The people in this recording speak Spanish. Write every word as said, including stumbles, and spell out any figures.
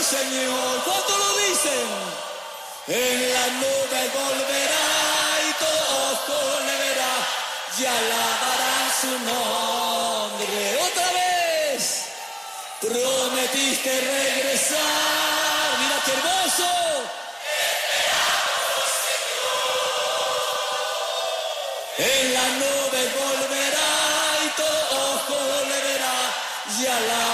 Señor. ¿Cuánto lo dicen? En la nube volverá y todo ojo le verá y alabará su nombre. Otra vez, prometiste regresar. Mira qué hermoso. Esperamos, Señor. En la nube volverá y todo ojo le verá y alabará